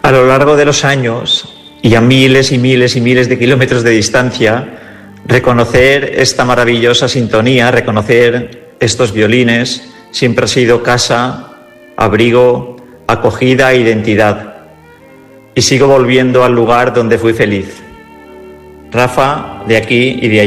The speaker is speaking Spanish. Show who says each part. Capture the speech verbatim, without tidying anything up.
Speaker 1: A lo largo de los años y a miles y miles y miles de kilómetros de distancia, reconocer esta maravillosa sintonía, reconocer estos violines, siempre ha sido casa, abrigo, acogida e identidad. Y sigo volviendo al lugar donde fui feliz. Rafa, de aquí y de allí.